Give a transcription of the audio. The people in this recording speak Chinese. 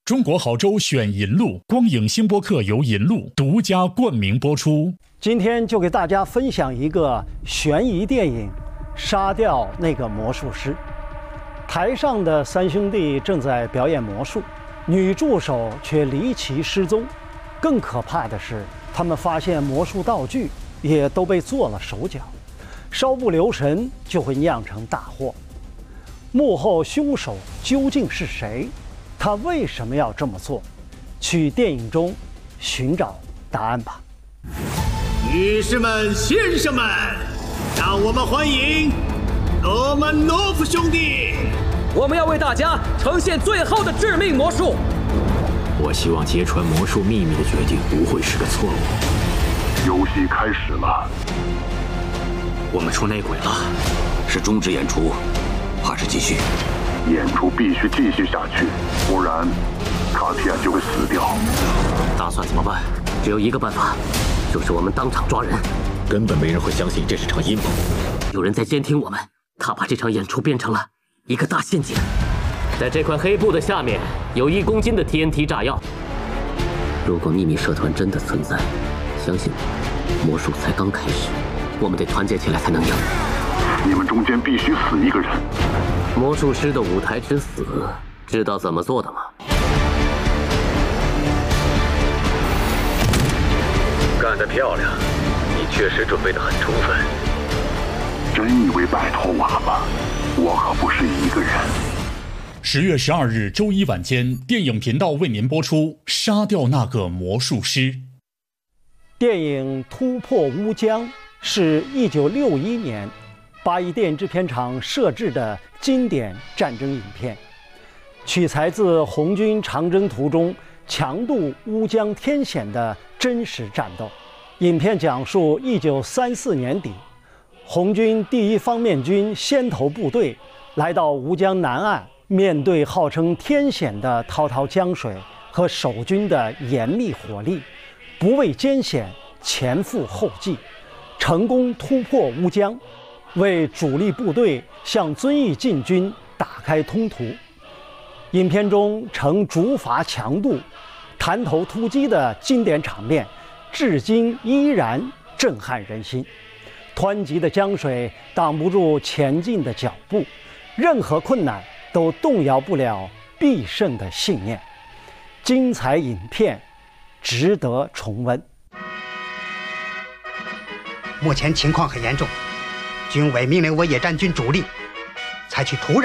中国好州选银路，光影星播客由银路独家冠名播出。 今天就给大家分享一个悬疑电影《杀掉那个魔术师》。台上的三兄弟正在表演魔术，女助手却离奇失踪。更可怕的是，他们发现魔术道具也都被做了手脚，稍不留神就会酿成大祸。幕后凶手究竟是谁？他为什么要这么做？去电影中寻找答案吧。 女士们、先生们，让我们欢迎罗曼诺夫兄弟。 我们要为大家呈现最后的致命魔术。 我希望揭穿魔术秘密的决定不会是个错误。 游戏开始了， 我们出内鬼了，是终止演出，还是继续？ 演出必须继续下去，不然卡提亚就会死掉。 打算怎么办？只有一个办法，就是我们当场抓人。根本没人会相信这是场阴谋。有人在监听我们，他把这场演出变成了一个大陷阱。在这块黑布的下面有1公斤的 TNT 炸药。如果秘密社团真的存在，相信我，魔术才刚开始，我们得团结起来才能赢。 你们中间必须死一个人。 魔术师的舞台之死，知道怎么做的吗？ 干得漂亮，你确实准备得很充分。 真以为摆脱我了吗？我可不是一个人。 10月12日周一晚间，电影频道为您播出《杀掉那个魔术师》。 电影《突破乌江》是1961年八一电影制片厂摄制的经典战争影片，取材自红军长征途中强渡乌江天险的真实战斗。影片讲述1934年底，红军第1方面军先头部队来到乌江南岸，面对号称天险的滔滔江水和守军的严密火力，不畏艰险，前赴后继，成功突破乌江，为主力部队向遵义进军打开通途。影片中呈竹筏强渡、弹头突击的经典场面，至今依然震撼人心。湍急的江水挡不住前进的脚步，任何困难都动摇不了必胜的信念。精彩影片值得重温。 目前情况很严重，军委命令我野战军主力采取土壤